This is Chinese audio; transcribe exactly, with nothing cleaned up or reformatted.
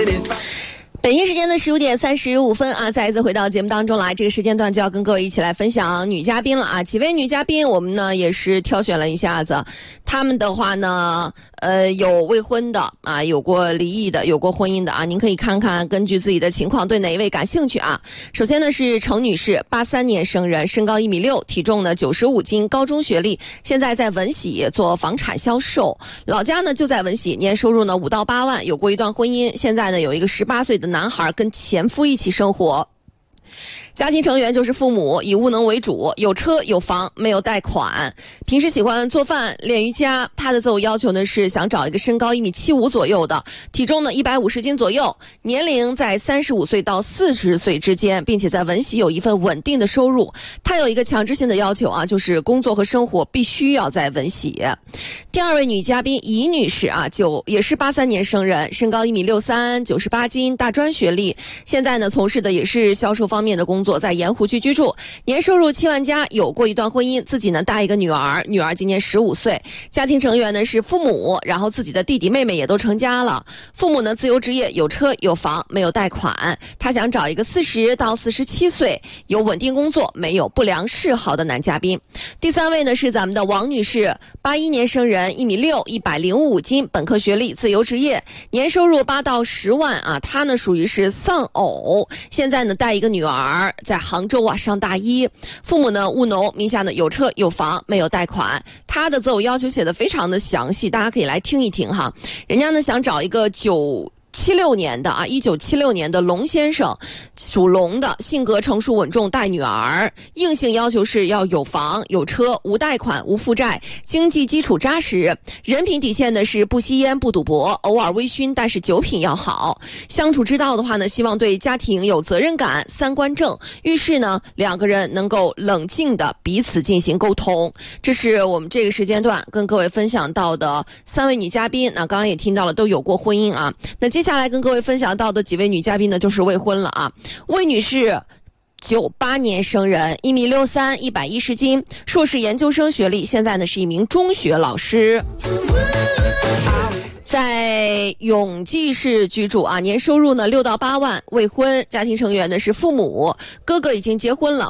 北京时间的十五点三十五分啊，再一次回到节目当中来，这个时间段就要跟各位一起来分享女嘉宾了啊。几位女嘉宾，我们呢也是挑选了一下子，她们的话呢，呃，有未婚的啊，有过离异的，有过婚姻的啊。您可以看看，根据自己的情况，对哪一位感兴趣啊？首先呢是程女士，八三年生人，身高一米六，体重呢九十五斤，高中学历，现在在文喜做房产销售，老家呢就在文喜，年收入呢五到八万，有过一段婚姻，现在呢有一个十八岁的男孩跟前夫一起生活。家庭成员就是父母，以务能为主，有车有房，没有贷款。平时喜欢做饭练瑜伽，他的择偶要求呢是想找一个身高一米七五左右的，体重呢一百五十斤左右，年龄在三十五岁到四十岁之间，并且在文喜有一份稳定的收入。他有一个强制性的要求啊，就是工作和生活必须要在文喜。第二位女嘉宾尹女士啊，就也是八三年生人，身高一米六三，九十八斤，大专学历，现在呢从事的也是销售方面的工作，在盐湖区居住，年收入七万加，有过一段婚姻，自己呢带一个女儿，女儿今年十五岁，家庭成员呢是父母，然后自己的弟弟妹妹也都成家了，父母呢自由职业，有车有房，没有贷款，他想找一个四十到四十七岁，有稳定工作，没有不良嗜好的男嘉宾。第三位呢是咱们的王女士，八一年生人，一米六，一百零五斤，本科学历，自由职业，年收入八到十万啊，她呢属于是丧偶，现在呢带一个女儿，在杭州啊上大一，父母呢务农，名下呢有车有房，没有贷款。她的择偶要求写的非常的详细，大家可以来听一听哈。人家呢想找一个九七六年的啊，一九七六年的龙先生，属龙的，性格成熟稳重，带女儿，硬性要求是要有房有车，无贷款无负债，经济基础扎实，人品底线呢是不吸烟不赌博，偶尔微醺，但是酒品要好。相处之道的话呢，希望对家庭有责任感，三观正，遇事呢两个人能够冷静的彼此进行沟通。这是我们这个时间段跟各位分享到的三位女嘉宾，那刚刚也听到了都有过婚姻啊，那接下来跟各位分享到的几位女嘉宾呢就是未婚了啊。魏女士九八年生人，一米六三，一百一十斤，硕士研究生学历，现在呢是一名中学老师，在永济市居住啊，年收入呢六到八万，未婚，家庭成员呢是父母，哥哥已经结婚了，